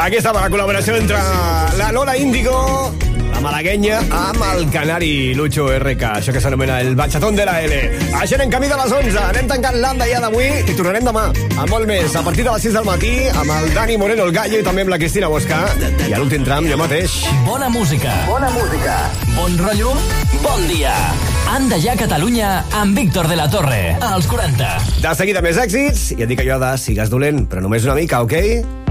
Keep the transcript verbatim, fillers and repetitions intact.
Aquí estava la col·laboració entre la Lola Índigo, la malaguenya, amb el canari Lucho R K. Això que s'anomena el bachatón de la L. Això anem camí de les onze. Anem tancant l'anda ja d'avui i tornarem demà amb molt més. A partir de les sis del matí, amb el Dani Moreno, el Gallo, i també amb la Cristina Bosca. I a l'últim tram, jo mateix. Bona música. Bona música. Bon rotllo. Bon dia. Anda ja Catalunya amb Víctor de la Torre. Als quaranta. De seguida més èxits. I et dic allò de sigues dolent, però només una mica, ok?